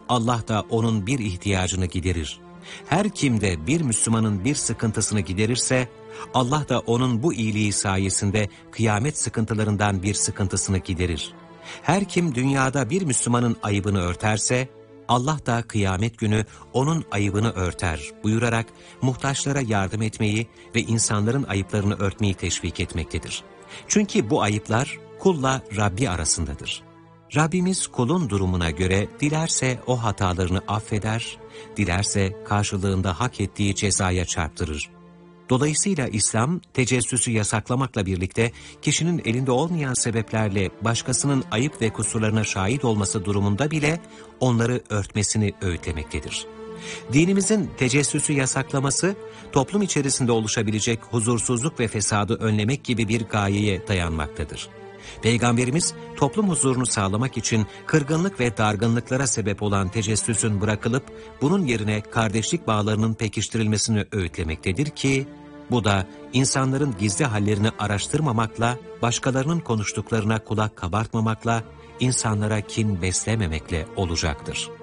Allah da onun bir ihtiyacını giderir. Her kim de bir Müslümanın bir sıkıntısını giderirse, Allah da onun bu iyiliği sayesinde kıyamet sıkıntılarından bir sıkıntısını giderir. Her kim dünyada bir Müslümanın ayıbını örterse, Allah da kıyamet günü onun ayıbını örter buyurarak muhtaçlara yardım etmeyi ve insanların ayıplarını örtmeyi teşvik etmektedir. Çünkü bu ayıplar kulla Rabbi arasındadır. Rabbimiz kulun durumuna göre dilerse o hatalarını affeder, dilerse karşılığında hak ettiği cezaya çarptırır. Dolayısıyla İslam, tecessüsü yasaklamakla birlikte kişinin elinde olmayan sebeplerle başkasının ayıp ve kusurlarına şahit olması durumunda bile onları örtmesini öğütlemektedir. Dinimizin tecessüsü yasaklaması, toplum içerisinde oluşabilecek huzursuzluk ve fesadı önlemek gibi bir gayeye dayanmaktadır. Peygamberimiz toplum huzurunu sağlamak için kırgınlık ve dargınlıklara sebep olan tecessüsün bırakılıp bunun yerine kardeşlik bağlarının pekiştirilmesini öğütlemektedir ki bu da insanların gizli hallerini araştırmamakla, başkalarının konuştuklarına kulak kabartmamakla, insanlara kin beslememekle olacaktır.